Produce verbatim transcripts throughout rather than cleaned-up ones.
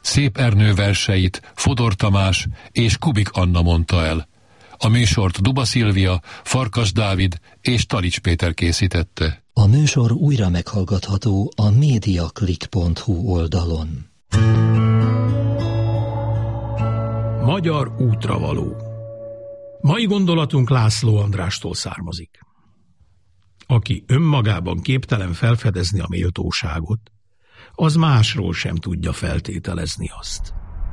Szép Ernő verseit Fodor Tamás és Kubik Anna mondta el. A műsort Duba Szilvia, Farkas Dávid és Talics Péter készítette. A műsor újra meghallgatható a mediaclick pont hu oldalon. Magyar útravaló. Mai gondolatunk László Andrástól származik. Aki önmagában képtelen felfedezni a méltóságot, az másról sem tudja feltételezni azt.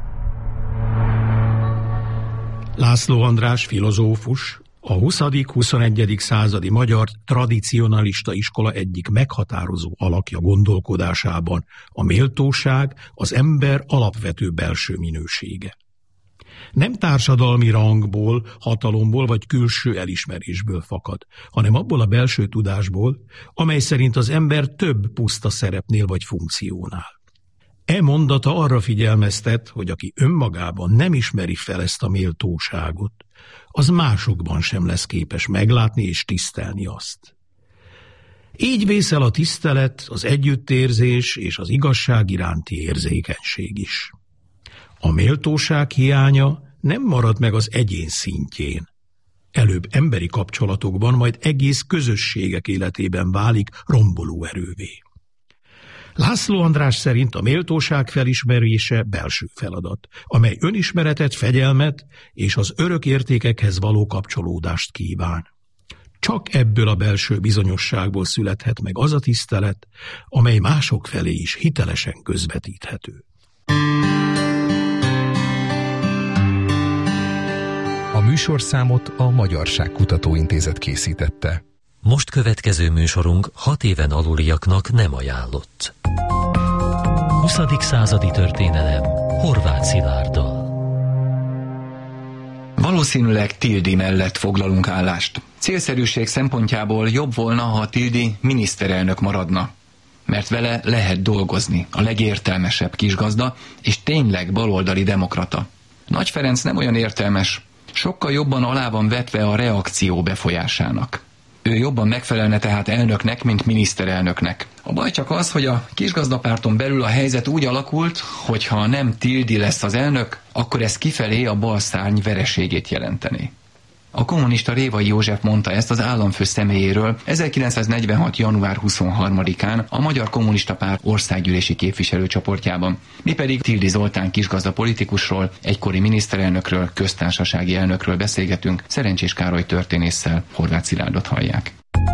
László András filozófus, a huszadik-huszonegyedik századi magyar tradicionalista iskola egyik meghatározó alakja gondolkodásában a méltóság az ember alapvető belső minősége. Nem társadalmi rangból, hatalomból vagy külső elismerésből fakad, hanem abból a belső tudásból, amely szerint az ember több puszta szerepnél vagy funkciónál. E mondata arra figyelmeztet, hogy aki önmagában nem ismeri fel ezt a méltóságot, az másokban sem lesz képes meglátni és tisztelni azt. Így vészel a tisztelet, az együttérzés és az igazság iránti érzékenység is. A méltóság hiánya nem marad meg az egyén szintjén. Előbb emberi kapcsolatokban, majd egész közösségek életében válik romboló erővé. László András szerint a méltóság felismerése belső feladat, amely önismeretet, fegyelmet és az örök értékekhez való kapcsolódást kíván. Csak ebből a belső bizonyosságból születhet meg az a tisztelet, amely mások felé is hitelesen közvetíthető. A műsorszámot a Magyarság Kutatóintézet készítette. Most következő műsorunk hat éven aluliaknak nem ajánlott. huszadik századi történelem Horváth Szilárddal. Valószínűleg Tildy mellett foglalunk állást. Célszerűség szempontjából jobb volna, ha Tildy miniszterelnök maradna. Mert vele lehet dolgozni, a legértelmesebb kisgazda, és tényleg baloldali demokrata. Nagy Ferenc nem olyan értelmes, sokkal jobban alá van vetve a reakció befolyásának. Ő jobban megfelelne tehát elnöknek, mint miniszterelnöknek. A baj csak az, hogy a kisgazdapárton belül a helyzet úgy alakult, hogy ha nem Tildy lesz az elnök, akkor ez kifelé a bal szárny vereségét jelenteni. A kommunista Révai József mondta ezt az államfő személyéről ezerkilencszáznegyvenhat. január huszonharmadikán a Magyar Kommunista Párt országgyűlési képviselőcsoportjában. Mi pedig Tildy Zoltán kisgazda politikusról, egykori miniszterelnökről, köztársasági elnökről beszélgetünk, Szerencsés Károly történésszel. Horváth Szilárdot hallják.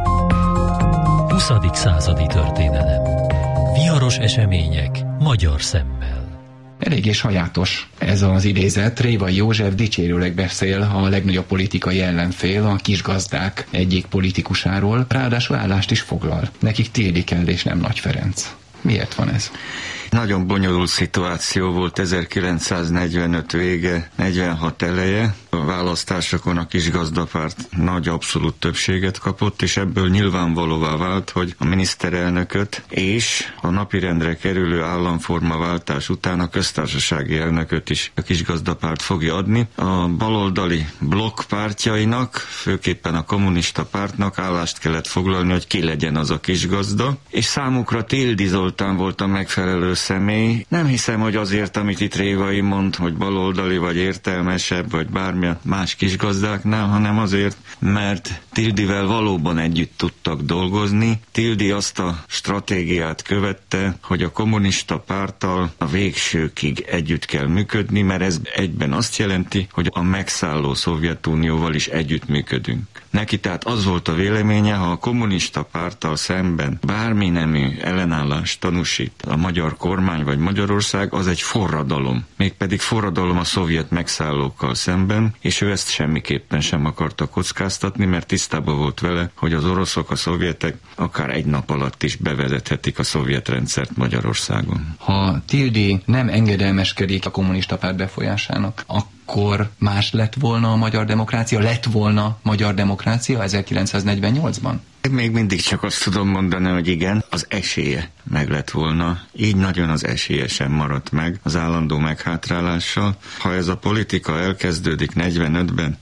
huszadik századi történelem. Viharos események magyar szemmel. Eléggé sajátos ez az idézet. Révai József dicsérőleg beszél a legnagyobb politikai ellenfél, a kisgazdák egyik politikusáról, ráadásul állást is foglal. Nekik Tildy kell és nem Nagy Ferenc. Miért van ez? Nagyon bonyolult szituáció volt ezerkilencszáznegyvenöt vége, negyvenhat eleje. A választásokon a kisgazdapárt nagy abszolút többséget kapott, és ebből nyilvánvalóvá vált, hogy a miniszterelnököt és a napirendre kerülő államformaváltás után a köztársasági elnököt is a kisgazdapárt fogja adni. A baloldali blokk pártjainak, főképpen a kommunista pártnak állást kellett foglalni, hogy ki legyen az a kisgazda, és számukra Tildy Zoltán volt a megfelelő személy. Nem hiszem, hogy azért, amit itt Révai mond, hogy baloldali vagy értelmesebb, vagy bármi más kisgazdáknál, hanem azért, mert Tildyvel valóban együtt tudtak dolgozni. Tildy azt a stratégiát követte, hogy a kommunista párttal a végsőkig együtt kell működni, mert ez egyben azt jelenti, hogy a megszálló Szovjetunióval is együttműködünk. Neki tehát az volt a véleménye, ha a kommunista párttal szemben bármi nemű ellenállást tanúsít a magyar kormány vagy Magyarország, az egy forradalom. Mégpedig forradalom a szovjet megszállókkal szemben, és ő ezt semmiképpen sem akarta kockáztatni, mert tisztában volt vele, hogy az oroszok, a szovjetek akár egy nap alatt is bevezethetik a szovjet rendszert Magyarországon. Ha Tildy nem engedelmeskedik a kommunista párt befolyásának, akkor más lett volna a magyar demokrácia? Lett volna magyar demokrácia ezerkilencszáznegyvennyolcban? Még mindig csak azt tudom mondani, hogy igen, az esélye meg lett volna. Így nagyon az esélye sem maradt meg az állandó meghátrálással. Ha ez a politika elkezdődik negyvenötben,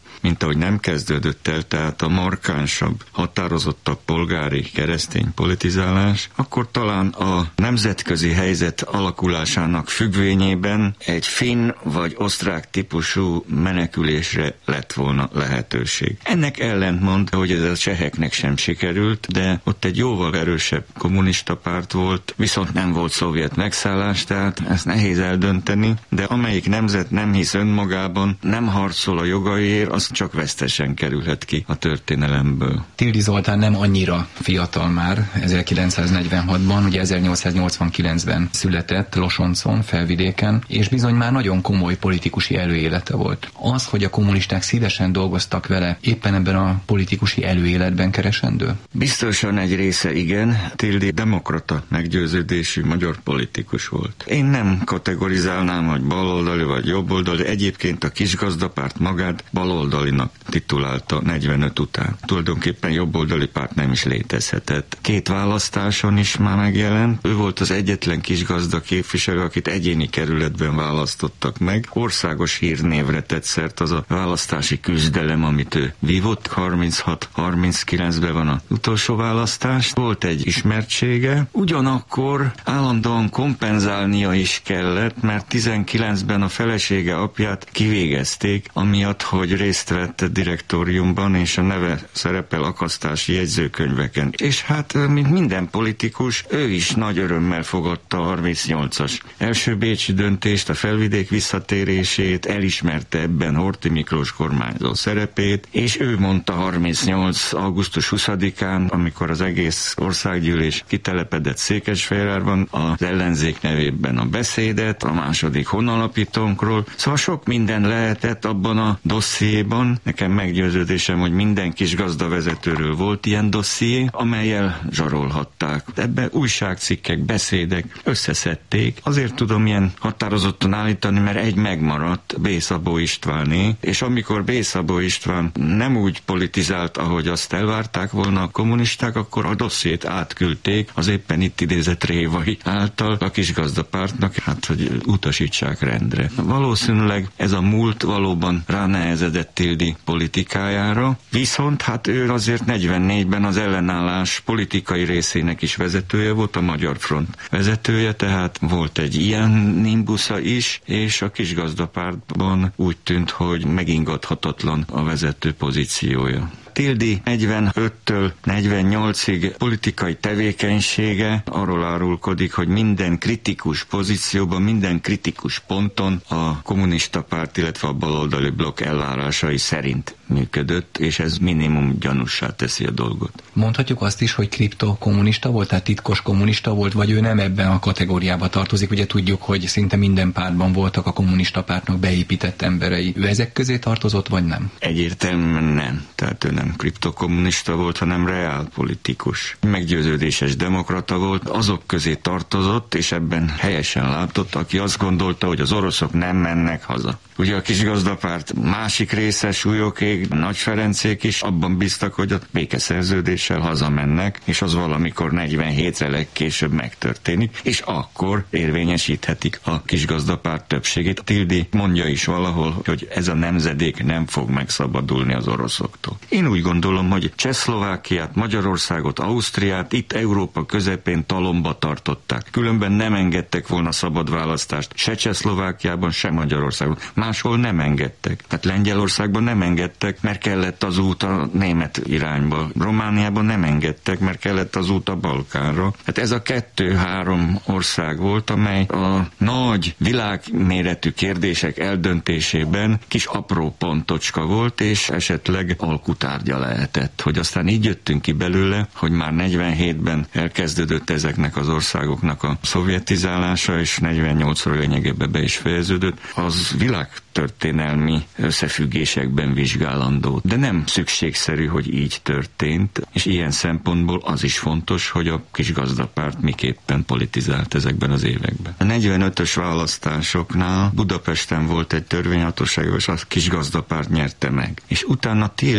mint ahogy nem kezdődött el, tehát a markánsabb, határozottabb polgári keresztény politizálás, akkor talán a nemzetközi helyzet alakulásának függvényében egy finn vagy osztrák típusú menekülésre lett volna lehetőség. Ennek ellentmond, hogy ez a cseheknek sem sikerült, de ott egy jóval erősebb kommunista párt volt, viszont nem volt szovjet megszállás, tehát ezt nehéz eldönteni, de amelyik nemzet nem hisz önmagában, nem harcol a jogaiért, az csak vesztesen kerülhet ki a történelemből. Tildy Zoltán nem annyira fiatal már, ezerkilencszáznegyvenhatban, ugye ezernyolcszáznyolcvankilencben született Losoncon, Felvidéken, és bizony már nagyon komoly politikusi előélete volt. Az, hogy a kommunisták szívesen dolgoztak vele, éppen ebben a politikusi előéletben keresendő? Biztosan egy része igen. Tildy demokrata meggyőződésű magyar politikus volt. Én nem kategorizálnám, hogy baloldali vagy jobboldali, egyébként a kisgazdapárt magát baloldalinak titulálta negyvenöt után. Tulajdonképpen jobboldali párt nem is létezhetett. Két választáson is már megjelent. Ő volt az egyetlen kisgazda képviselő, akit egyéni kerületben választottak meg. Országos hírnévre tett szert az a választási küzdelem, amit ő vívott. harminchat harminckilencben van az utolsó választás. Volt egy ismertsége. Ugyanakkor állandóan kompenzálnia is kellett, mert tizenkilencben a felesége apját kivégezték, amiatt, hogy részt vett direktóriumban, és a neve szerepel akasztási jegyzőkönyveken. És hát, mint minden politikus, ő is nagy örömmel fogadta a harmincnyolcas első bécsi döntést, a Felvidék visszatérését, elismerte ebben Horthy Miklós kormányzó szerepét, és ő mondta harmincnyolc augusztus huszadikán, amikor az egész országgyűlés kitelepedett Székesfehérvárban, az ellenzék nevében a beszédet, a második honalapítónkról. Szóval sok minden lehetett abban a dossziéban. Nekem meggyőződésem, hogy minden kis gazdavezetőről volt ilyen dosszié, amellyel zsarolhatták. Ebben újságcikkek, beszédek összeszedték. Azért tudom ilyen határozottan állítani, mert egy megmaradt, B. Szabó Istváné, és amikor B. Szabó István nem úgy politizált, ahogy azt elvárták volna a kommunisták, akkor a dossziét átküldték az éppen itt idézett Révai által a kisgazdapártnak, hát hogy utasítsák rendre. Valószínűleg ez a múlt valóban ránehezedett Tildy politikájára, viszont hát ő azért negyvennégyben az ellenállás politikai részének is vezetője volt, a Magyar Front vezetője, tehát volt egy ilyen nimbusza is, és a kisgazdapártban úgy tűnt, hogy megingathatatlan a vezető pozíciója. Tildy negyvenöttől negyvennyolcig politikai tevékenysége arról árulkodik, hogy minden kritikus pozícióban, minden kritikus ponton a kommunista párt, illetve a baloldali blokk elvárásai szerint működött, és ez minimum gyanússá teszi a dolgot. Mondhatjuk azt is, hogy kriptokommunista volt, tehát titkos kommunista volt, vagy ő nem ebben a kategóriába tartozik? Ugye tudjuk, hogy szinte minden pártban voltak a kommunista pártnak beépített emberei. Ő ezek közé tartozott, vagy nem? Egyértelműen nem. Tehát ő nem kriptokommunista volt, hanem reálpolitikus. Meggyőződéses demokrata volt, azok közé tartozott, és ebben helyesen látott, aki azt gondolta, hogy az oroszok nem mennek haza. Ugye a kisgazdapárt másik része, Súlyokék, Nagy Ferencék is abban bíztak, hogy a békeszerződéssel hazamennek, és az valamikor negyvenhétre legkésőbb megtörténik, és akkor érvényesíthetik a kisgazdapárt többségét. Tildy mondja is valahol, hogy ez a nemzedék nem fog megszabadulni az oroszoktól. Én úgy gondolom, hogy Csehszlovákiát, Magyarországot, Ausztriát itt Európa közepén talomba tartották. Különben nem engedtek volna szabad választást se Csehszlovákiában, se Magyarországon. Máshol nem engedtek. Tehát Lengyelországban nem engedtek, mert kellett az út a német irányba. Romániában nem engedtek, mert kellett az út a Balkánra. Hát ez a kettő-három ország volt, amely a nagy világméretű kérdések eldöntésében kis apró pontocska volt, és esetleg alkutárgya lehetett. Hogy aztán így jöttünk ki belőle, hogy már negyvenhétben elkezdődött ezeknek az országoknak a szovjetizálása, és negyvennyolcra lényegében be is fejeződött, az világtörténelmi összefüggésekben vizsgálandó. De nem szükségszerű, hogy így történt, és ilyen szempontból az is fontos, hogy a kisgazdapárt miképpen politizált ezekben az években. A negyvenötös választásoknál Budapesten volt egy törvényhatóság, és a kisgazdapárt nyerte meg. És utána Tildy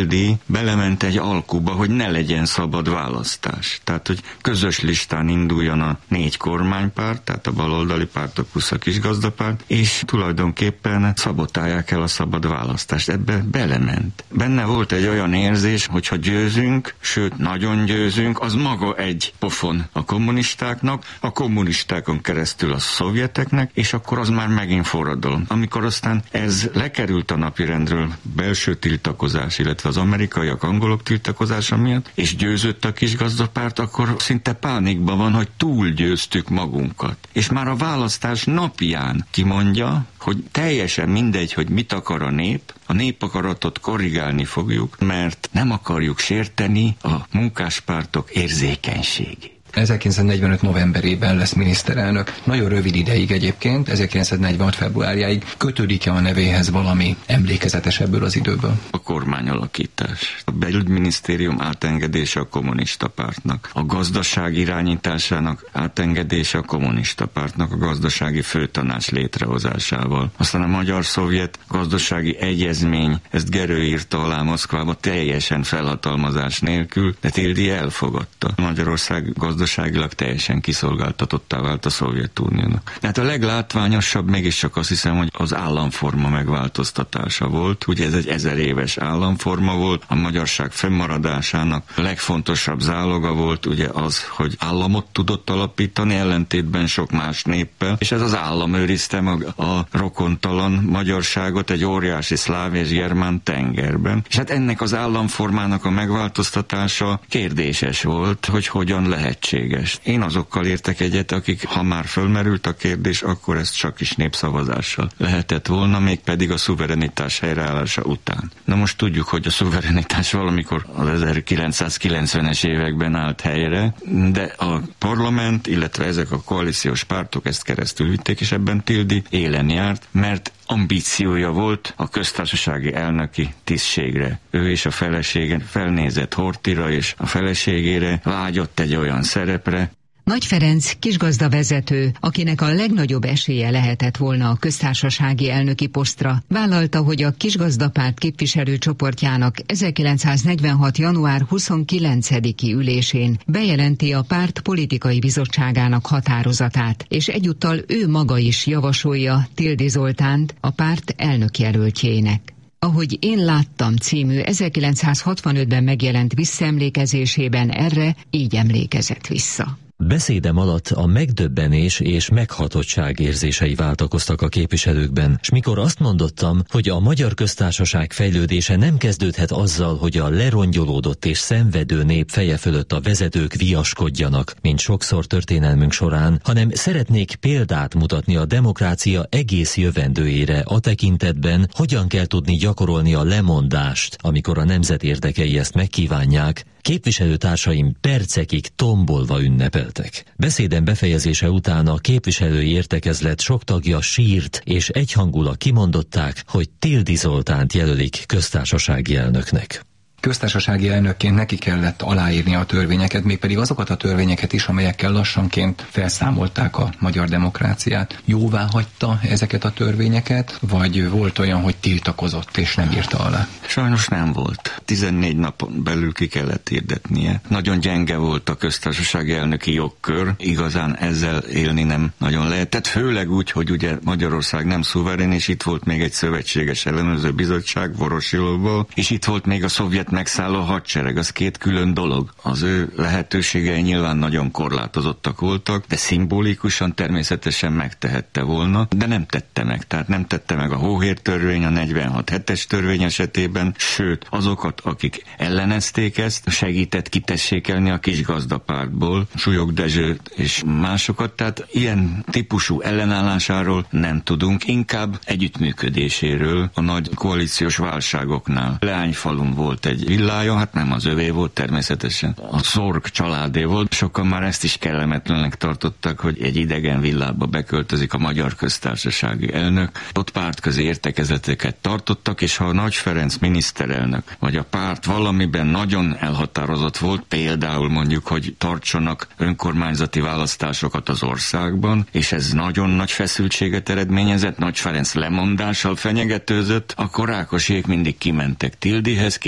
belement egy alkuba, hogy ne legyen szabad választás. Tehát, hogy közös listán induljon a négy kormánypárt, tehát a baloldali pártok plusz a kisgazdapárt, és tulajdonképpen szabotálják el a szabad választást. Ebbe belement. Benne volt egy olyan érzés, hogyha győzünk, sőt, nagyon győzünk, az maga egy pofon a kommunistáknak, a kommunistákon keresztül a szovjeteknek, és akkor az már megint forradalom. Amikor aztán ez lekerült a napirendről, belső tiltakozás, illetve az amerikaiak, angolok tiltakozása miatt, és győzött a kisgazdapárt, akkor szinte pánikban van, hogy túlgyőztük magunkat. És már a választás napján kimondja, hogy teljesen mindegy, hogy mit akar a nép, a népakaratot korrigálni fogjuk, mert nem akarjuk sérteni a munkáspártok érzékenységét. ezerkilencszáznegyvenöt novemberében lesz miniszterelnök. Nagyon rövid ideig egyébként, ezerkilencszáznegyvenhat februárjáig. Kötődik-e a nevéhez valami emlékezetes ebből az időből? A kormányalakítás. A belügyminisztérium átengedése a kommunista pártnak. A gazdaság irányításának átengedése a kommunista pártnak, a gazdasági főtanács létrehozásával. Aztán a magyar-szovjet gazdasági egyezmény, ezt Gerő írta alá Moszkvába teljesen felhatalmazás nélkül, de Tildy elfogadta. Magyarország gazdasági gazdaságilag teljesen kiszolgáltatottá vált a Szovjetuniónak. Tehát a leglátványosabb mégiscsak azt hiszem, hogy az államforma megváltoztatása volt. Ugye ez egy ezer éves államforma volt, a magyarság fennmaradásának a legfontosabb záloga volt ugye az, hogy államot tudott alapítani, ellentétben sok más néppel, és ez az állam őrizte meg a rokontalan magyarságot egy óriási szláv és germán tengerben. És hát ennek az államformának a megváltoztatása kérdéses volt, hogy hogyan lehetséges. Én azokkal értek egyet, akik, ha már fölmerült a kérdés, akkor ezt csak is népszavazással lehetett volna, mégpedig a szuverenitás helyreállása után. Na most tudjuk, hogy a szuverenitás valamikor az ezerkilencszázkilencvenes években állt helyre, de a parlament, illetve ezek a koalíciós pártok ezt keresztül vitték, és ebben Tildy élen járt, mert ambíciója volt a köztársasági elnöki tisztségre. Ő és a felesége felnézett Horthyra, és a feleségére vágyott egy olyan szerepre. Nagy Ferenc kisgazda vezető, akinek a legnagyobb esélye lehetett volna a köztársasági elnöki posztra, vállalta, hogy a kisgazdapárt képviselőcsoportjának ezerkilencszáznegyvenhat január huszonkilencediki ülésén bejelenti a párt politikai bizottságának határozatát, és egyúttal ő maga is javasolja Tildy Zoltánt a párt elnökjelöltjének. Ahogy én láttam című ezerkilencszázhatvanötben megjelent visszaemlékezésében erre így emlékezett vissza. Beszédem alatt a megdöbbenés és meghatottság érzései váltakoztak a képviselőkben, s mikor azt mondottam, hogy a Magyar Köztársaság fejlődése nem kezdődhet azzal, hogy a lerongyolódott és szenvedő nép feje fölött a vezetők viaskodjanak, mint sokszor történelmünk során, hanem szeretnék példát mutatni a demokrácia egész jövendőjére a tekintetben, hogyan kell tudni gyakorolni a lemondást, amikor a nemzet érdekei ezt megkívánják. Képviselőtársaim percekig tombolva ünnepeltek. Beszédem befejezése után a képviselői értekezlet sok tagja sírt, és egyhangulag kimondották, hogy Tildy Zoltánt jelölik köztársasági elnöknek. Köztársasági elnökként neki kellett aláírni a törvényeket, mégpedig azokat a törvényeket is, amelyekkel lassanként felszámolták a magyar demokráciát. Jóvá hagyta ezeket a törvényeket, vagy volt olyan, hogy tiltakozott és nem írta alá? Sajnos nem volt. tizennégy napon belül ki kellett hirdetnie. Nagyon gyenge volt a köztársasági elnöki jogkör, igazán ezzel élni nem nagyon lehetett, főleg úgy, hogy ugye Magyarország nem szuverén, és itt volt még egy szövetséges ellenőrző bizottság Voroshilovból, és itt volt még a szovjet megszálló hadsereg, az két külön dolog. Az ő lehetőségei nyilván nagyon korlátozottak voltak, de szimbolikusan természetesen megtehette volna, de nem tette meg. Tehát nem tette meg a hóhértörvény, a negyvenhat hetes törvény esetében, sőt, azokat, akik ellenezték ezt, segített kitessékelni a kisgazdapártból, Súlyog Dezsőt és másokat, tehát ilyen típusú ellenállásáról nem tudunk, inkább együttműködéséről a nagy koalíciós válságoknál. Leányfalun volt egy villája, hát nem az övé volt természetesen. A Szorg családé volt. Sokan már ezt is kellemetlennek tartottak, hogy egy idegen villába beköltözik a Magyar Köztársasági elnök. Ott pártközi értekezleteket tartottak, és ha a Nagy Ferenc miniszterelnök, vagy a párt valamiben nagyon elhatározott volt, például mondjuk, hogy tartsanak önkormányzati választásokat az országban, és ez nagyon nagy feszültséget eredményezett, Nagy Ferenc lemondással fenyegetőzött, akkor Rákosék mindig kimentek Tildyhez, kicitálták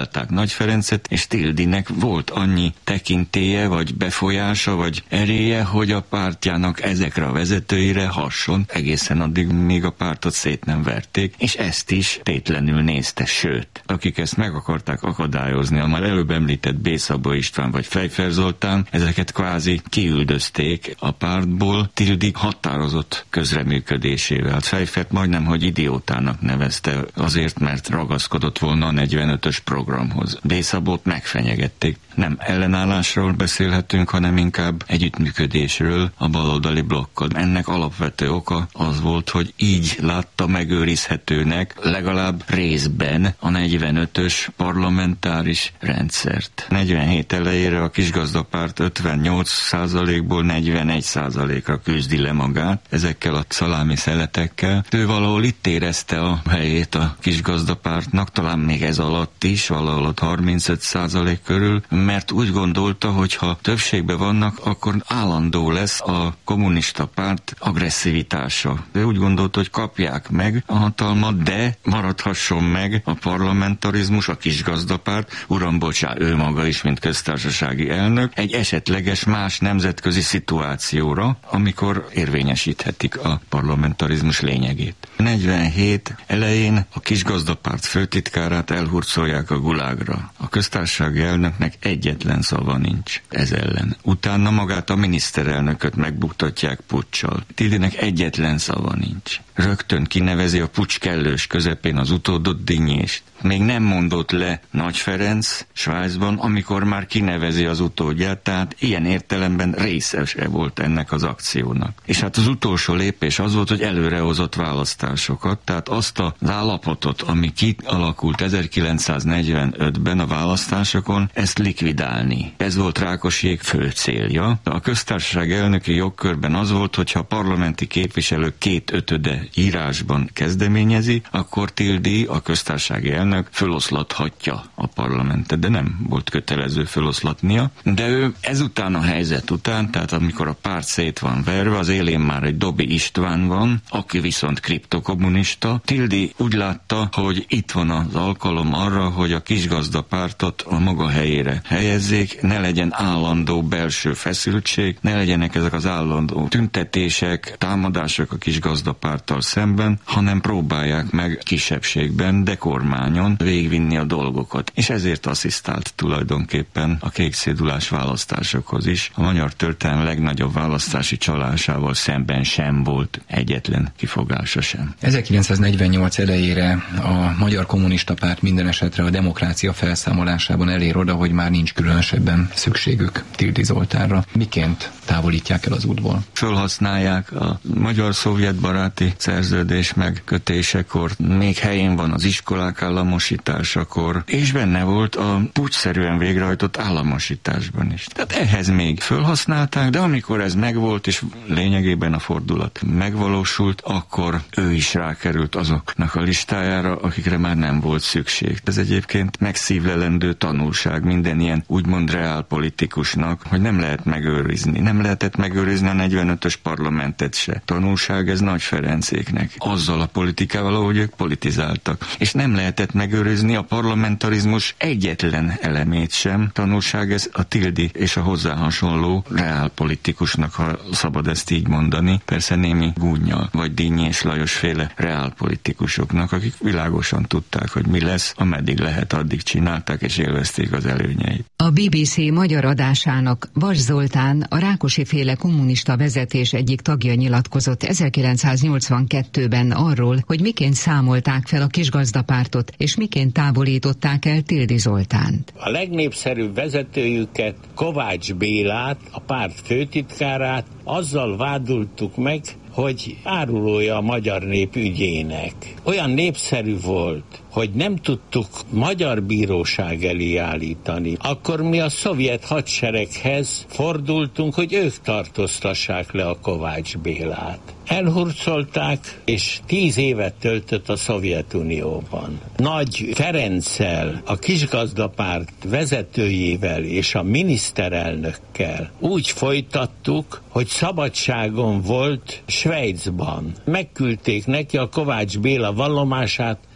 kritizálták Nagy Ferencet, és Tildynek volt annyi tekintélye, vagy befolyása, vagy eréje, hogy a pártjának ezekre a vezetőire hasson, egészen addig, míg a pártot szét nem verték, és ezt is tétlenül nézte, sőt, akik ezt meg akarták akadályozni, a már előbb említett B. Szabó István vagy Pfeiffer Zoltán, ezeket kvázi kiüldözték a pártból Tildy határozott közreműködésével. Pfeiffert majdnem, hogy idiótának nevezte azért, mert ragaszkodott volna a negyvenötös programhoz. B. Szabót megfenyegették. Nem ellenállásról beszélhetünk, hanem inkább együttműködésről a baloldali blokkal. Ennek alapvető oka az volt, hogy így látta megőrizhetőnek legalább részben a negyvenötös parlamentáris rendszert. negyvenhét elejére a kisgazdapárt ötvennyolc százalékból negyvenegy százalékra küzdi le magát ezekkel a szalámi szeletekkel. Ő valahol itt érezte a helyét a kisgazdapártnak, talán még ez alatt is, valahol ott harmincöt százalék körül, mert úgy gondolta, hogy ha többségben vannak, akkor állandó lesz a kommunista párt agresszivitása. Ő úgy gondolta, hogy kapják meg a hatalmat, de maradhasson meg a parlamentarizmus, a kisgazdapárt, uram, bocsá, ő maga is, mint köztársasági elnök, egy esetleges más nemzetközi szituációra, amikor érvényesíthetik a parlamentarizmus lényegét. negyvenhét elején a kisgazdapárt főtitkárát elhurcolják a gulágra. A köztársasági elnöknek egyetlen szava nincs ez ellen. Utána magát a miniszterelnököt megbuktatják puccsal. Tildynek egyetlen szava nincs. Rögtön kinevezi a puccs kellős közepén az utódot, Dinnyést. Még nem mondott le Nagy Ferenc Svájcban, amikor már kinevezi az utódját, tehát ilyen értelemben részese volt ennek az akciónak. És hát az utolsó lépés az volt, hogy előrehozott választásokat, tehát azt az állapotot, ami kialakult ezerkilencszáznegyvenötben a választásokon, ezt likvidálni. Ez volt Rákosiék fő célja. A köztársaság elnöki jogkörben az volt, hogyha a parlamenti képviselők két ötöde írásban kezdeményezi, akkor Tildy, a köztársasági elnök, föloszlathatja a parlamentet, de nem volt kötelező föloszlatnia. De ő ezután a helyzet után, tehát amikor a párt szét van verve, az élén már egy Dobi István van, aki viszont kriptokommunista. Tildy úgy látta, hogy itt van az alkalom arra, hogy a kisgazdapártot a maga helyére helyezzék, ne legyen állandó belső feszültség, ne legyenek ezek az állandó tüntetések, támadások a kisgazdapárttal szemben, hanem próbálják meg kisebbségben, de kormányon végvinni a dolgokat. És ezért asszisztált tulajdonképpen a kékszédulás választásokhoz is. A magyar történelem legnagyobb választási csalásával szemben sem volt egyetlen kifogása sem. ezerkilencszáznegyvennyolc elejére a Magyar Kommunista Párt minden esetre a demokrácia felszámolásában elér oda, hogy már nincs különösebben szükségük Tildy Zoltánra. Miként távolítják el az útból? Fölhasználják a magyar-szovjet baráti szerződés megkötésekor, még helyén van az iskolák államosításakor, és benne volt a puccsszerűen végrehajtott államosításban is. Tehát ehhez még fölhasználták, de amikor ez megvolt, és lényegében a fordulat megvalósult, akkor ő is rákerült azoknak a listájára, akikre már nem volt szükség. Ez egyébként megszívlelendő tanulság minden ilyen úgymond reálpolitikusnak, hogy nem lehet megőrizni. Nem lehetett megőrizni a negyvenötös parlamentet se. Tanulság ez Nagy Ferencéknek. Azzal a politikával, ahogy ők politizáltak. És nem lehetett megőrizni a parlamentarizmus egyetlen elemét sem. Tanulság ez a Tildy és a hozzá hasonló reálpolitikusnak, ha szabad ezt így mondani, persze némi gúnnyal, vagy Dinnyi és Lajos féle reálpolitikusoknak, akik világosan tudták, hogy mi lesz, ameddig lehet, addig csinálták és élvezték az előnyeit. A bé bé cé magyar adásának Vas Zoltán, a Rákosi féle kommunista vezetés egyik tagja nyilatkozott ezerkilencszáznyolcvankettőben arról, hogy miként számolták fel a kisgazdapártot, és miként távolították el Tildy Zoltánt. A legnépszerűbb vezetőjüket, Kovács Bélát, a párt főtitkárát azzal vádoltuk meg, hogy árulója a magyar nép ügyének. Olyan népszerű volt, hogy nem tudtuk magyar bíróság elé állítani. Akkor mi a szovjet hadsereghez fordultunk, hogy ők tartóztassák le a Kovács Bélát. Elhurcolták, és tíz évet töltött a Szovjetunióban. Nagy Ferenccel, a kisgazdapárt vezetőjével és a miniszterelnökkel úgy folytattuk, hogy szabadságon volt Svájcban. Megküldték neki a Kovács Béla vallomását,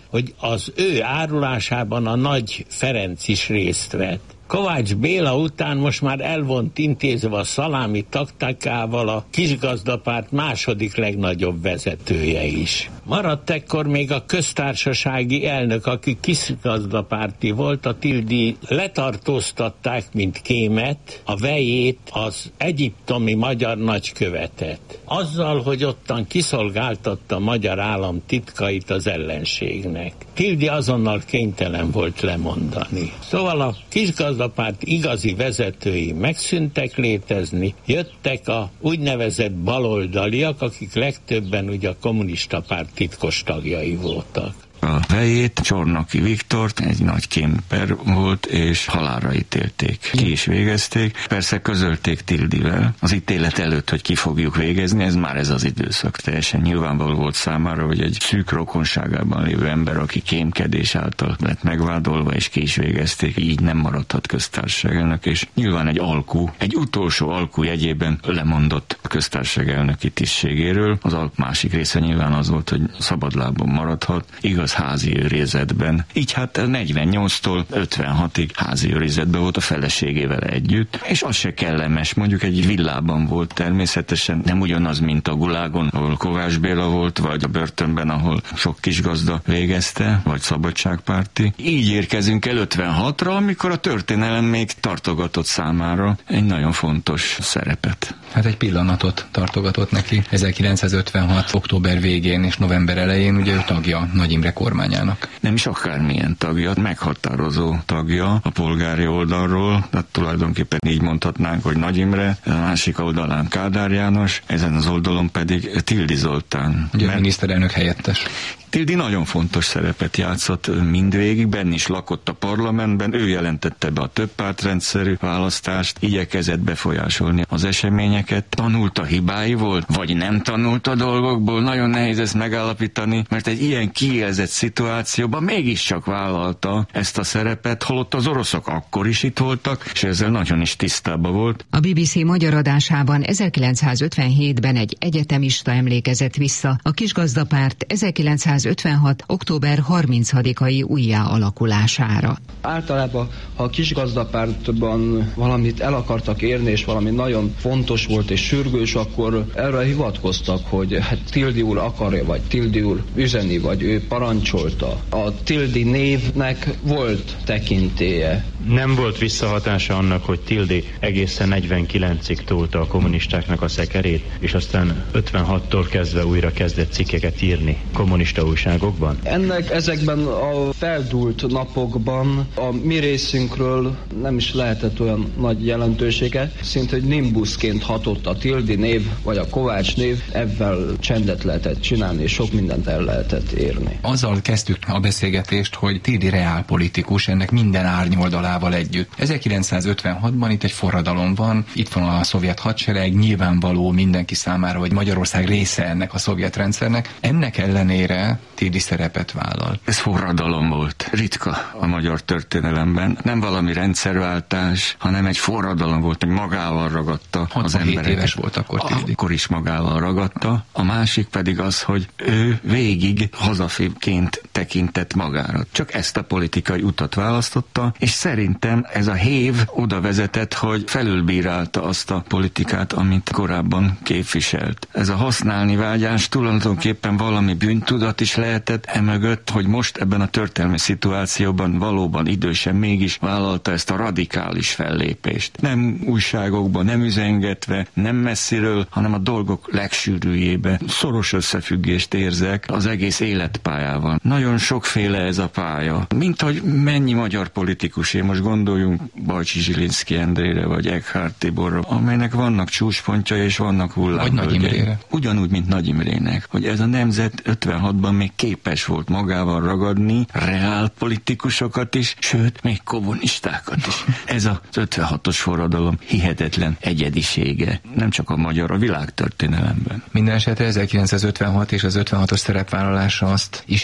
hogy az ő árulásában a Nagy Ferenc is részt vett. Kovács Béla után most már el volt intézve a szalámi taktikával a kisgazdapárt második legnagyobb vezetője is. Maradt ekkor még a köztársasági elnök, aki kisgazdapárti volt, a Tildi letartóztatták, mint kémet, a vejét, az egyiptomi magyar nagykövetet. Azzal, hogy ottan kiszolgáltatta a magyar állam titkait az ellenségnek. Tildi azonnal kénytelen volt lemondani. Szóval a kisgazdapárt igazi vezetői megszűntek létezni, jöttek a úgynevezett baloldaliak, akik legtöbben ugye a kommunista párt titkos tagjai voltak. A vejét, Csornoky Viktort, egy nagy kémper volt, és halálra ítélték. Ki is végezték. Persze közölték Tildivel az ítélet előtt, hogy ki fogjuk végezni, ez már ez az időszak. Teljesen nyilvánvaló volt számára, hogy egy szűk rokonságában lévő ember, aki kémkedés által lett megvádolva, és ki is végezték, így nem maradhat köztársaságelnök, és nyilván egy alkú, egy utolsó alkú jegyében lemondott a köztársaságelnöki tisztségéről. Az alk másik része nyilván az volt, hogy szabadlábon maradhat, igaz, házi őrizetben. Így hát negyvennyolctól ötvenhatig házi őrizetben volt a feleségével együtt, és az se kellemes, mondjuk egy villában volt természetesen, nem ugyanaz, mint a Gulágon, ahol Kovács Béla volt, vagy a börtönben, ahol sok kisgazda végezte, vagy szabadságpárti. Így érkezünk el ötvenhatra, amikor a történelem még tartogatott számára egy nagyon fontos szerepet. Hát egy pillanatot tartogatott neki. ezerkilencszázötvenhat. október végén és november elején ugye ő tagja Nagy Imre kormányának. Nem is akármilyen tagja, meghatározó tagja a polgári oldalról, tehát tulajdonképpen így mondhatnánk, hogy Nagy Imre, a másik oldalán Kádár János, ezen az oldalon pedig Tildi Zoltán. Ugye mert... miniszterelnök helyettes. Tildi nagyon fontos szerepet játszott mindvégig, benn is lakott a parlamentben, ő jelentette be a többpártrendszerű választást, igyekezett befolyásolni az eseményeket, tanult a hibái volt, vagy nem tanult a dolgokból, nagyon nehéz ezt megállapítani, mert egy ilyen kiélzett szituációban mégiscsak vállalta ezt a szerepet, holott az oroszok akkor is itt voltak, és ezzel nagyon is tisztában volt. A bé bé cé magyar adásában ezerkilencszázötvenhétben egy egyetemista emlékezett vissza a kisgazdapárt ezerkilencszázötvenhat. október harmincadikai újjáalakulására. Általában, ha a kisgazdapártban valamit el akartak érni, és valami nagyon fontos volt és sürgős, akkor erre hivatkoztak, hogy hát Tildi úr akarja, vagy Tildi úr üzeni, vagy ő parancsolta. A Tildi névnek volt tekintélye. Nem volt visszahatása annak, hogy Tildi egészen negyvenkilencig tolta a kommunistáknak a szekerét, és aztán ötvenhattól kezdve újra kezdett cikkeket írni kommunista újságokban? Ennek ezekben a feldúlt napokban a mi részünkről nem is lehetett olyan nagy jelentősége, szinte egy nimbuszként hatott a Tildi név, vagy a Kovács név, ebben csendet lehetett csinálni, és sok mindent el lehetett érni. Azzal kezdtük a beszélgetést, hogy Tildi reálpolitikus, ennek minden árnyoldalával együtt. ezerkilencszázötvenhatban itt egy forradalom van, itt van a szovjet hadsereg, nyilvánvaló mindenki számára, hogy Magyarország része ennek a szovjet rendszernek. Ennek ellenére Tildi szerepet vállal. Ez forradalom volt. Ritka a magyar történelemben. Nem valami rendszerváltás, hanem egy forradalom volt, hogy magával ragadta az embereket. éves volt akkor Tildi. Akkor is magával ragadta. A másik pedig az, hogy ő végig hazafiként tekintett magára. Csak ezt a politikai utat választotta, és szerintem ez a hév oda vezetett, hogy felülbírálta azt a politikát, amit korábban képviselt. Ez a használni vágyás tulajdonképpen valami bűntudat is lehetett emögött, hogy most ebben a történelmi szituációban valóban idősen mégis vállalta ezt a radikális fellépést. Nem újságokban, nem üzengetve, nem messziről, hanem a dolgok legsűrűjébe. Szoros összefüggést érzek az egész életpályával. Nagyon sokféle ez a pálya. Mint hogy mennyi magyar politikus, én most gondoljunk Bajcsi Zsilinszky Endrére, vagy Eckhard Tiborra, amelynek vannak csúcspontjai és vannak hullámvölgyei. Ugyanúgy, mint Nagy Imrének, hogy ez a nemzet ötvenhatban még képes volt magával ragadni reál politikusokat is, sőt, még kommunistákat is. Ez az ötvenhatos forradalom hihetetlen egyedisége. Nem csak a magyar, a világtörténelemben. Minden esetre ezerkilencszázötvenhat és az ötvenhatos szerepvállalása azt is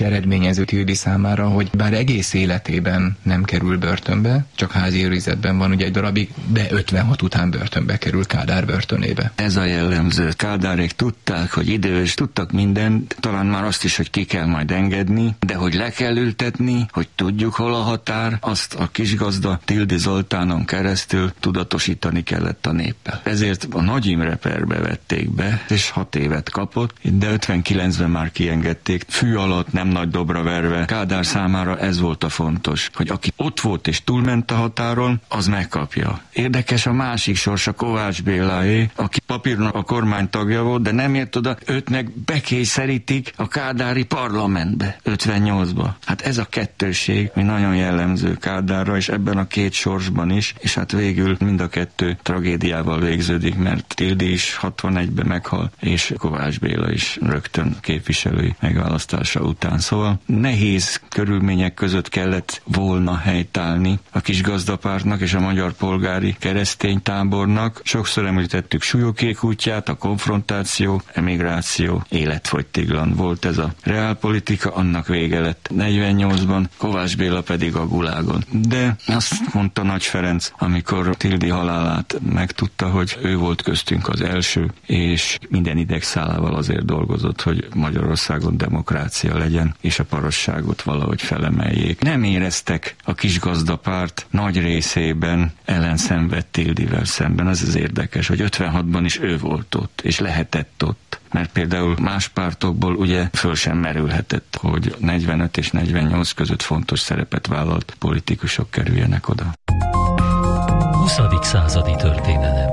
eredményező Tildi számára, hogy bár egész életében nem kerül börtönbe, csak házi őrizetben van ugye egy darabig, de ötvenhat után börtönbe kerül, Kádár börtönébe. Ez a jellemző. Kádárék tudták, hogy idős, tudtak mindent, talán már azt is, hogy ki kell majd engedni, de hogy le kell ültetni, hogy tudjuk, hol a határ, azt a kisgazda Tildi Zoltánon keresztül tudatosítani kellett a néppel. Ezért a Nagy Imre perbe vették be, és hat évet kapott, de ötvenkilencben már kiengedték, fű alatt, nem nagy dobra verve. Kádár számára ez volt a fontos, hogy aki ott volt és túlment a határon, az megkapja. Érdekes a másik sors, a Kovács Béláé, aki papírnak a kormány tagja volt, de nem ért oda, őt meg bekényszerítik a kádári parlamentbe, ötvennyolcba. Hát ez a kettőség, mi nagyon jellemző Kádárra, és ebben a két sorsban is, és hát végül mind a kettő tragédiával végződik, mert Tildi is hatvanegyben meghal, és Kovács Béla is rögtön képviselői megválasztása után. Szóval nehéz körülmények között kellett volna helytállni a kisgazdapártnak és a magyar polgári keresztény tábornak. Sokszor említettük Súlyogkék útját, a konfrontáció, emigráció, életfogytiglan volt ez a reálpolitika, annak vége lett negyvennyolcban, Kovács Béla pedig a gulágon. De azt mondta Nagy Ferenc, amikor Tildi halálát megtudta, hogy ő volt köztünk az első, és minden idegszálával azért dolgozott, hogy Magyarországon demokrácia legyen, és a parasságot valahogy felemeljék. Nem éreztek a kisgazdapárt nagy részében ellenszenved Tildivel szemben. Az az érdekes, hogy ötvenhatban is ő volt ott, és lehetett ott. Mert például más pártokból ugye föl sem merülhetett, hogy negyvenöt és negyvennyolc között fontos szerepet vállalt politikusok kerüljenek oda. huszadik századi történelem.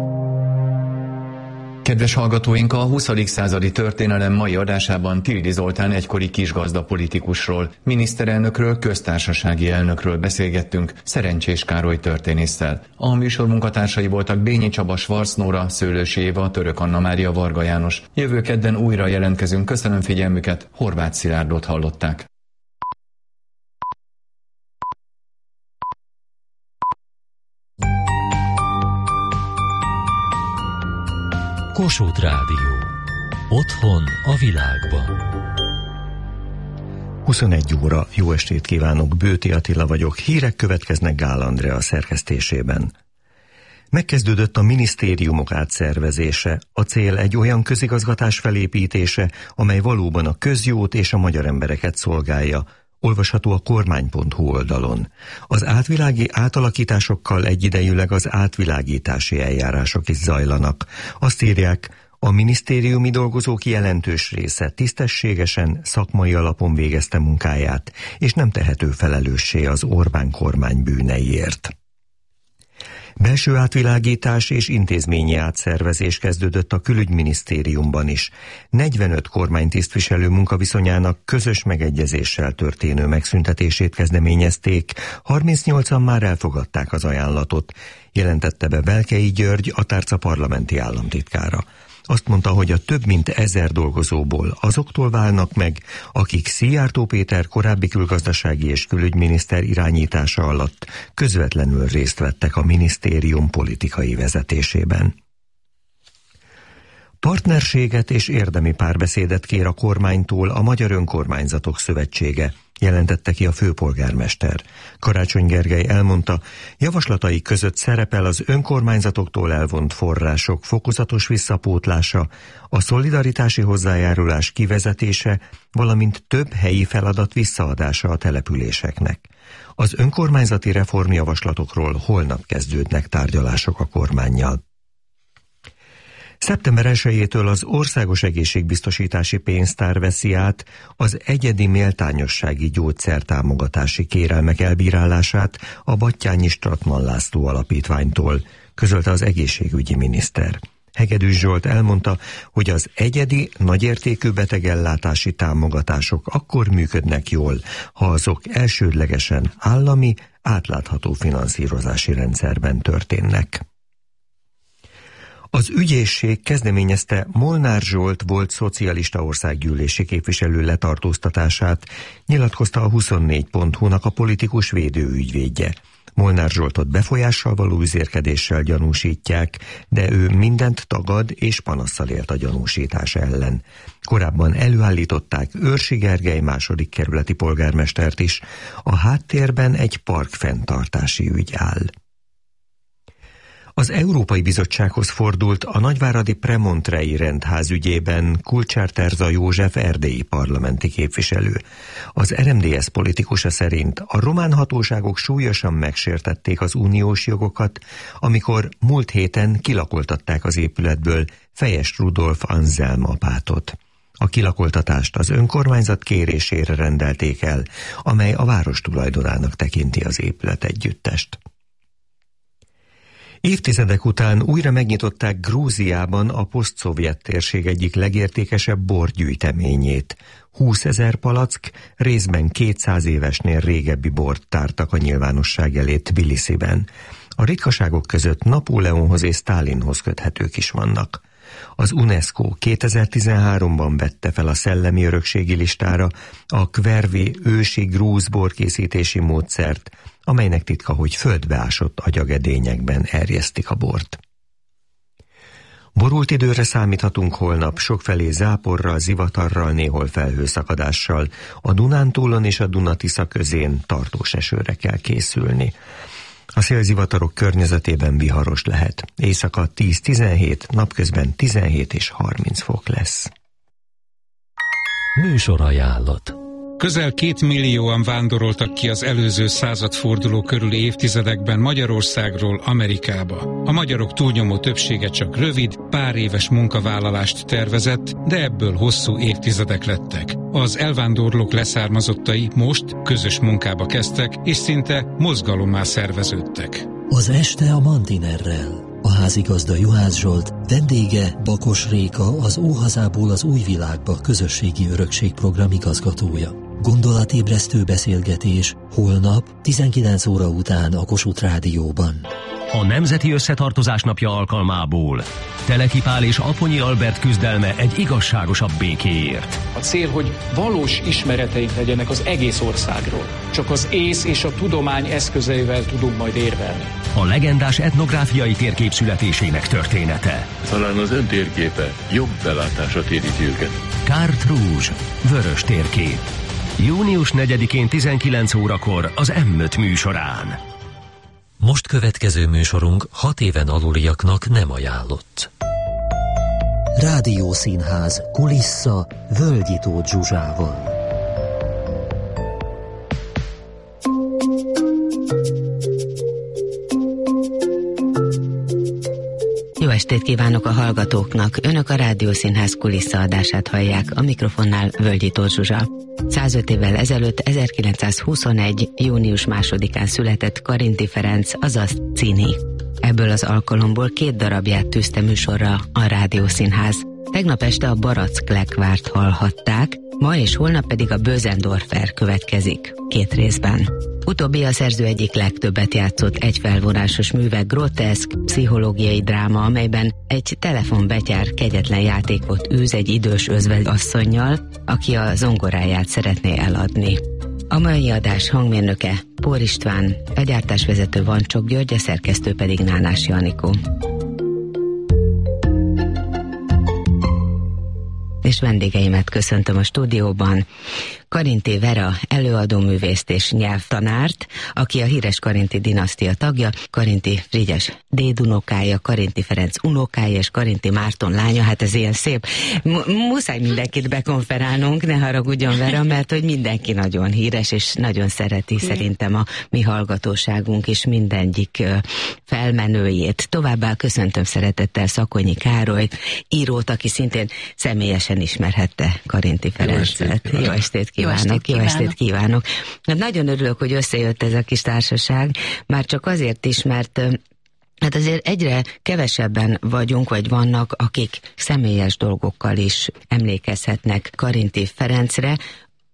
Kedves hallgatóink, a huszadik századi történelem mai adásában Tildi Zoltán egykori kisgazda politikusról, miniszterelnökről, köztársasági elnökről beszélgettünk Szerencsés Károly történésszel. A műsor munkatársai voltak Bényi Csaba, Schwarz Nóra, Szőlősi Éva, Török Anna Mária, Varga János. Jövő kedden újra jelentkezünk. Köszönöm figyelmüket, Horváth Szilárdot hallották. Kossuth Rádió. Otthon a világban. huszonegy óra, jó estét kívánok, Bőti Attila vagyok, hírek következnek Gál Andrea szerkesztésében. Megkezdődött a minisztériumok átszervezése, a cél egy olyan közigazgatás felépítése, amely valóban a közjót és a magyar embereket szolgálja, olvasható a kormány pont hu oldalon. Az átvilági átalakításokkal egyidejűleg az átvilágítási eljárások is zajlanak. Azt írják, a minisztériumi dolgozók jelentős része tisztességesen, szakmai alapon végezte munkáját, és nem tehető felelőssé az Orbán kormány bűneiért. Belső átvilágítás és intézményi átszervezés kezdődött a külügyminisztériumban is. negyvenöt kormánytisztviselő munkaviszonyának közös megegyezéssel történő megszüntetését kezdeményezték, harmincnyolcan már elfogadták az ajánlatot, jelentette be Velkei György, a tárca parlamenti államtitkára. Azt mondta, hogy a több mint ezer dolgozóból azoktól válnak meg, akik Szijjártó Péter korábbi külgazdasági és külügyminiszter irányítása alatt közvetlenül részt vettek a minisztérium politikai vezetésében. Partnerséget és érdemi párbeszédet kér a kormánytól a Magyar Önkormányzatok Szövetsége, jelentette ki a főpolgármester. Karácsony Gergely elmondta, javaslatai között szerepel az önkormányzatoktól elvont források fokozatos visszapótlása, a szolidaritási hozzájárulás kivezetése, valamint több helyi feladat visszaadása a településeknek. Az önkormányzati reformjavaslatokról holnap kezdődnek tárgyalások a kormánnyal. szeptember elsejétől az Országos Egészségbiztosítási Pénztár veszi át az egyedi méltányossági gyógyszertámogatási kérelmek elbírálását a Batthyány Stratmann László Alapítványtól, közölte az egészségügyi miniszter. Hegedűs Zsolt elmondta, hogy az egyedi, nagyértékű betegellátási támogatások akkor működnek jól, ha azok elsődlegesen állami, átlátható finanszírozási rendszerben történnek. Az ügyészség kezdeményezte Molnár Zsolt volt szocialista országgyűlési képviselő letartóztatását, nyilatkozta a huszonnégy pont hu-nak a politikus védőügyvédje. Molnár Zsoltot befolyással való üzérkedéssel gyanúsítják, de ő mindent tagad és panasszal élt a gyanúsítás ellen. Korábban előállították Őrsi Gergely második kerületi polgármestert is, a háttérben egy parkfenntartási ügy áll. Az Európai Bizottsághoz fordult a nagyváradi Premontrei rendház ügyében Kulcsár Terza József erdélyi parlamenti képviselő. Az er em dé es politikusa szerint a román hatóságok súlyosan megsértették az uniós jogokat, amikor múlt héten kilakoltatták az épületből Fejes Rudolf Anselm apátot. A kilakoltatást az önkormányzat kérésére rendelték el, amely a város tulajdonának tekinti az épületegyüttest. Évtizedek után újra megnyitották Grúziában a posztszovjet térség egyik legértékesebb borgyűjteményét. húszezer palack, részben kétszáz évesnél régebbi bort tártak a nyilvánosság elé Tbilisiben. A ritkaságok között Napóleonhoz és Sztálinhoz köthetők is vannak. Az UNESCO kétezer-tizenháromban vette fel a szellemi örökségi listára a Kvervi ősi grúz borkészítési módszert, amelynek titka, hogy földbeásott agyagedényekben erjesztik a bort. Borult időre számíthatunk holnap, sokfelé záporral, zivatarral, néhol felhőszakadással. A Dunántúlon és a Duna-Tisza közén tartós esőre kell készülni. A szélzivatarok környezetében viharos lehet. Éjszaka tíz-tizenhét, napközben tizenhét és harminc fok lesz. Műsorajánlat. Közel két millióan vándoroltak ki az előző századforduló körüli évtizedekben Magyarországról Amerikába. A magyarok túlnyomó többsége csak rövid, pár éves munkavállalást tervezett, de ebből hosszú évtizedek lettek. Az elvándorlók leszármazottai most közös munkába kezdtek, és szinte mozgalommá szerveződtek. Az este a Mantinerrel. A házigazda Juhász Zsolt, vendége Bakos Réka, az Óhazából az új világba közösségi örökségprogram igazgatója. Gondolatébresztő beszélgetés holnap tizenkilenc óra után a Kossuth Rádióban. A Nemzeti Összetartozás napja alkalmából Teleki Pál és Aponyi Albert küzdelme egy igazságosabb békéért. A cél, hogy valós ismereteink legyenek az egész országról. Csak az ész és a tudomány eszközeivel tudunk majd érvelni. A legendás etnográfiai térkép születésének története. Talán az ön térképe jobb belátásra téríti őket. Carte Rouge, vörös térkép. június negyedikén tizenkilenc órakor az M öt műsorán. Most következő műsorunk hat éven aluliaknak nem ajánlott. Rádiószínház kulissza Völgyi Tóth Zsuzsával. Jó estét kívánok a hallgatóknak! Önök a Rádiószínház kuliszaadását hallják, a mikrofonnál Völgyi Tóth Zsuzsa. százöt évvel ezelőtt, ezerkilencszázhuszonegy. június másodikán született Karinthy Ferenc, azaz Cini. Ebből az alkalomból két darabját tűzte műsorra a Rádiószínház. Tegnap este a Barack-Lekvárt hallhatták, ma és holnap pedig a Bösendorfer következik, két részben. Utóbbi a szerző egyik legtöbbet játszott egyfelvonásos műve, groteszk, pszichológiai dráma, amelyben egy telefonbetyár kegyetlen játékot űz egy idős özvegyasszonnyal, aki a zongoráját szeretné eladni. A mai adás hangmérnöke Pór István, a gyártásvezető Vancsok György, a szerkesztő pedig Nánás Janikó. És vendégeimet köszöntöm a stúdióban. Karinthy Vera előadóművészt és nyelvtanárt, aki a híres Karinthy dinasztia tagja, Karinthy Frigyes dédunokája, Karinthy Ferenc unokája és Karinthy Márton lánya. Hát ez ilyen szép. M- muszáj mindenkit bekonferálnunk, ne haragudjon Vera, mert hogy mindenki nagyon híres és nagyon szereti szerintem a mi hallgatóságunk és mindegyik felmenőjét. Továbbá köszöntöm szeretettel Szakonyi Károlyt, írót, aki szintén személyesen ismerhette Karinthy Ferencet. Jó estét kívánok! Jó estét kívánok! Hát nagyon örülök, hogy összejött ez a kis társaság, már csak azért is, mert hát azért egyre kevesebben vagyunk, vagy vannak, akik személyes dolgokkal is emlékezhetnek Karinthy Ferencre.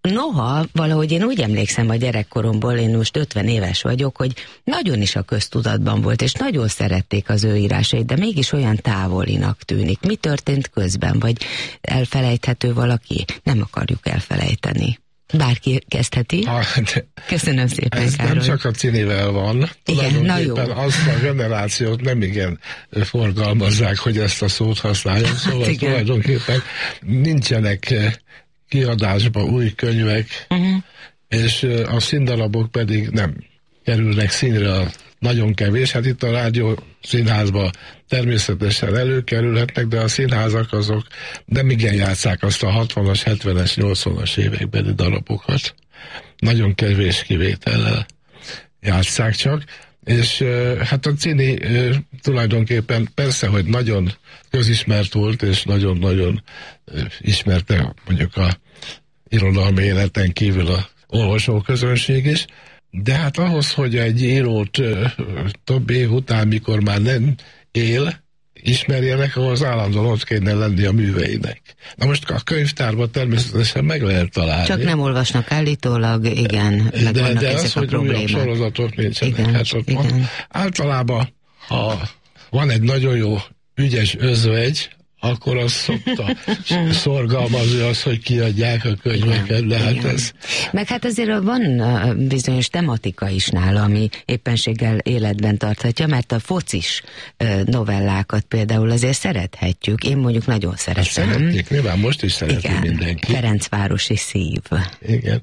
Noha, valahogy én úgy emlékszem a gyerekkoromból, én most ötven éves vagyok, hogy nagyon is a köztudatban volt, és nagyon szerették az ő írásait, de mégis olyan távolinak tűnik. Mi történt közben, vagy elfelejthető valaki? Nem akarjuk elfelejteni. Bárki kezdheti? Hát, köszönöm szépen, ez Károly. Nem csak a cinivel van. Igen, na jó. Azt a generációt nem igen forgalmazzák, hogy ezt a szót használják, szóval hát tulajdonképpen nincsenek kiadásba új könyvek, uh-huh. és a színdarabok pedig nem kerülnek színre, nagyon kevés. Hát itt a rádió színházban természetesen előkerülhetnek, de a színházak azok nem igen játsszák azt a hatvanas, hetvenes, nyolcvanas évekbeli darabokat. Nagyon kevés kivétellel játsszák csak. És hát a cini tulajdonképpen persze, hogy nagyon közismert volt, és nagyon-nagyon ismerte mondjuk a irodalmi életen kívül a olvasóközönség is, de hát ahhoz, hogy egy írót több év után, mikor már nem él, ismerjenek, ahhoz állandóan ott kéne lenni a műveinek. Na most a könyvtárban természetesen meg lehet találni. Csak nem olvasnak állítólag, igen, meg de, vannak de ezek az, a hogy problémák. újabb sorozatok nincsenek. Igen, hát ott igen. Van. Általában, ha van egy nagyon jó, ügyes özvegy, akkor az szokta szorgalmazni az, hogy kiadják a könyveket, de hát ez... Meg hát azért van bizonyos tematika is nála, ami éppenséggel életben tarthatja, mert a focis novellákat például azért szerethetjük. Én mondjuk nagyon szeretem. Szeretjük, nyilván most is szereti igen, mindenki. Ferencvárosi szív. Igen.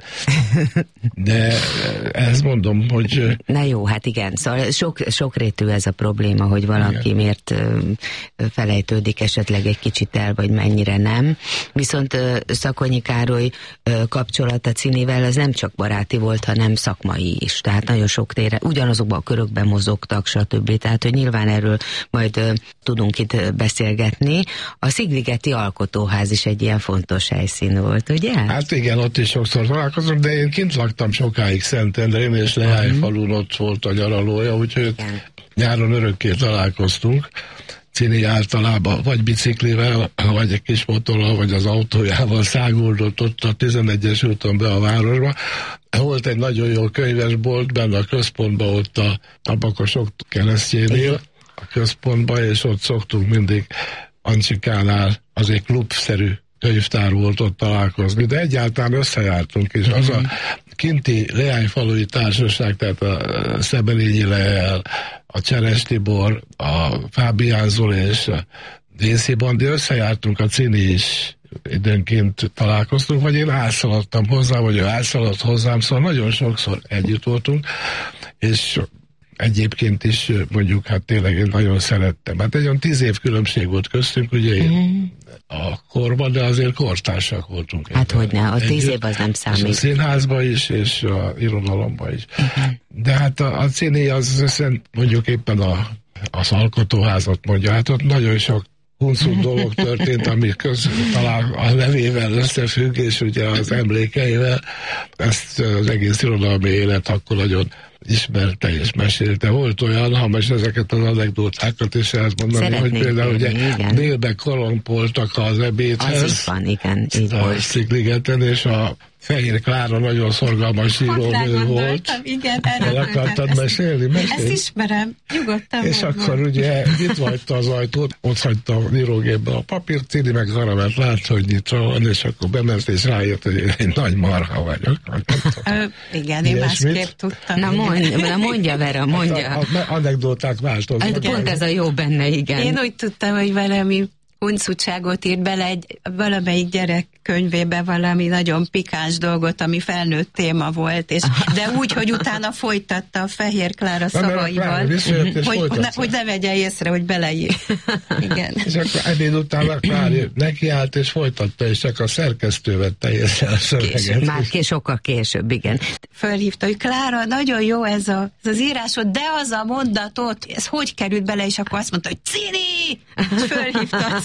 De ezt mondom, hogy... Na jó, hát igen, szóval sok, sokrétű ez a probléma, hogy valaki igen. miért felejtődik esetleg egy kicsit el, vagy mennyire nem. Viszont Szakonyi Károly kapcsolata cinivel az nem csak baráti volt, hanem szakmai is. Tehát nagyon sok tére, ugyanazokban a körökben mozogtak, stb. Tehát, hogy nyilván erről majd tudunk itt beszélgetni. A Szigligeti Alkotóház is egy ilyen fontos helyszín volt, ugye? Hát igen, ott is sokszor találkozom, de én kint laktam sokáig Szentendrén, és Leány-falun ott volt a nyaralója, úgyhogy nyáron örökké találkoztunk. Cini általában vagy biciklivel, vagy egy kis motorral, vagy az autójával száguldott ott a tizenegyes úton be a városba. Volt egy nagyon jó könyvesbolt benne a központban, ott a, a Bakosok keresztjénél, a központban, és ott szoktunk mindig Ancsikánál, az egy klubszerű könyvtár volt ott találkozni, de egyáltalán összejártunk, és az a kinti leányfalui társaság, tehát a Szebenényi Lehel, a Cseres Tibor, a Fábián Zoli és a Dészi Bandi, összejártunk, a Cini is időnként találkoztunk, vagy én álszaladtam hozzá, vagy ő álszaladt hozzám, szóval nagyon sokszor együtt voltunk, és egyébként is mondjuk, hát tényleg én nagyon szerettem. Hát egy olyan tíz év különbség volt köztünk, ugye én mm. a korban, de azért kortársak voltunk. Hát hogyne, a tíz év az nem számít. A színházban is, és a irodalomban is. Uh-huh. De hát a, a cini az mondjuk éppen a, az alkotóházat mondja, hát ott nagyon sok huncut dolog történt, ami közül talán a nevével összefügg, és ugye az emlékeivel. Ezt az egész irodalmi élet akkor nagyon ismerte és mesélte. Volt olyan, ha most ezeket az anekdótákat is elmondani, Szeretnék hogy például érni, ugye igen. délbe kolompoltak az ebédhez. Az is van, igen, így a volt. Szigligeten, és a Fehér Klára nagyon szorgalmas írónő volt. Igen, el akartad mesélni? Mesélj. Ezt ismerem, nyugodtan. És mondom. akkor ugye nyitva hagyta az ajtót, ott hagyta a írógépbe a papírt, Cini meg Zaravert látta, hogy nyitva van, és akkor bement, és rájött, hogy én egy nagy marha vagyok. Ö, igen, én Ilyesmit. másképp tudtam. Na, mondj, na mondja, Vera, mondja. Hát a, a anekdóták változnak. Pont ez a jó benne, igen. Én úgy tudtam, hogy valami huncutságot írt bele egy valamelyik gyerek könyvébe valami nagyon pikáns dolgot, ami felnőtt téma volt, és, de úgy, hogy utána folytatta a Fehér Klára szavaival, hogy, ne, hogy ne vegye észre, hogy beleír. Igen. És akkor ebéd után a Klári nekiállt, és folytatta, és csak a szerkesztő vette észre a szöveget. Már kés, sokkal később, igen. Fölhívta, hogy Klára, nagyon jó ez, a, ez az írásod, de az a mondatot, ez hogy került bele, és akkor azt mondta, hogy Cini! És fölhívta a Cini.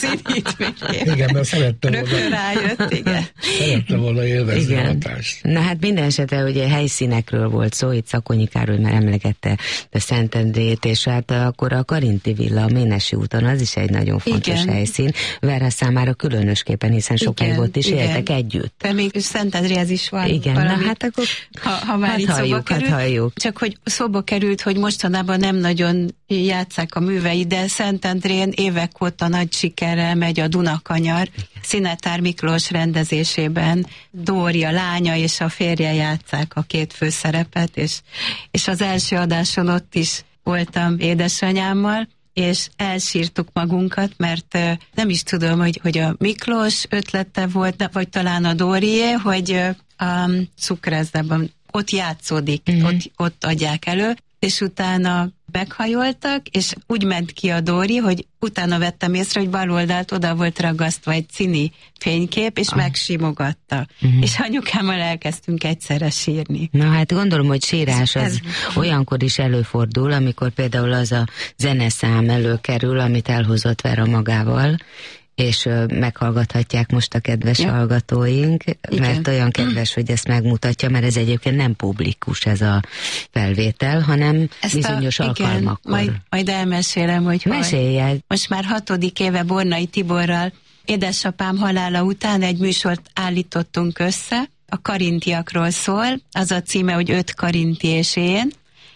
színít még. Igen, mert szerettem volna. Rögtön rájött, igen. Szerettem volna élvezni igen. a hatást. Na hát minden esetre ugye helyszínekről volt szó, itt Szakonyi Károly már emlegette a Szentendrét, és hát akkor a Karinti villa a Ménesi úton, az is egy nagyon fontos igen. helyszín. Vera számára különösképpen, hiszen sokáig ott is igen. éltek együtt. De még Szentendréhez is van igen, valami. Na hát akkor ha, ha már hát itt halljuk, szóba került, hát halljuk. Csak hogy szóba került, hogy mostanában nem nagyon játsszák a művei, de Szentendrén évek óta nagy sikerrel megy a Dunakanyar. Szinetár Miklós rendezésében Dóri, a lánya és a férje játsszák a két főszerepet, és, és az első adáson ott is voltam édesanyámmal, és elsírtuk magunkat, mert nem is tudom, hogy, hogy a Miklós ötlete volt, vagy talán a Dórié, hogy a Cukrászdában ott játszódik, mm-hmm. ott, ott adják elő, és utána meghajoltak, és úgy ment ki a Dóri, hogy utána vettem észre, hogy bal oldalt oda volt ragasztva egy cini fénykép, és ah. megsimogatta. Uh-huh. És anyukámmal elkezdtünk egyszerre sírni. Na hát gondolom, hogy sírás az ez... olyankor is előfordul, amikor például az a zeneszám előkerül, amit elhozott Vera magával, és meghallgathatják most a kedves ja. hallgatóink, igen. mert olyan kedves, hogy ezt megmutatja, mert ez egyébként nem publikus ez a felvétel, hanem ezt bizonyos a, alkalmakkor. Igen, majd, majd elmesélem, hogy Mesélj. Most már hatodik éve Bornai Tiborral édesapám halála után egy műsort állítottunk össze, a karintiakról szól, az a címe, hogy Öt karinti és én,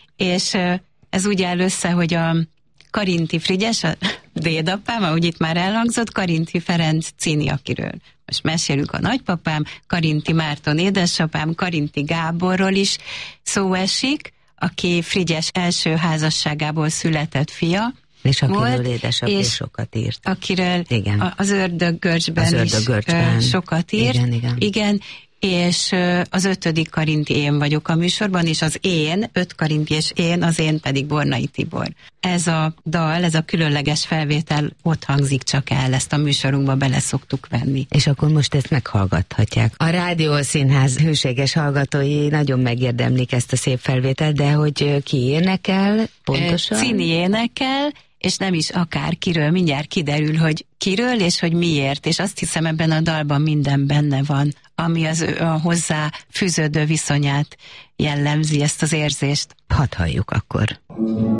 és ez úgy áll össze, hogy a Karinti Frigyes, a dédapám, ahogy itt már elhangzott, Karinti Ferenc Cini, akiről most mesélünk, a nagypapám, Karinti Márton édesapám, Karinti Gáborról is szó esik, aki Frigyes első házasságából született fia, és akiről volt, édesapja és sokat írt. Akiről igen. az Ördöggörcsben az is Ördöggörcsben. sokat írt. Igen, igen. igen. És az ötödik Karinti én vagyok a műsorban, és az én, öt Karinti és én, az én pedig Bornai Tibor. Ez a dal, ez a különleges felvétel ott hangzik csak el, ezt a műsorunkba bele szoktuk venni. És akkor most ezt meghallgathatják. A Rádiószínház hűséges hallgatói nagyon megérdemlik ezt a szép felvételt, de hogy ki énekel pontosan? Cini énekel, és nem is akár kiről, mindjárt kiderül, hogy kiről és hogy miért, és azt hiszem ebben a dalban minden benne van, ami az a hozzá fűződő viszonyát jellemzi, ezt az érzést. Hadd halljuk akkor.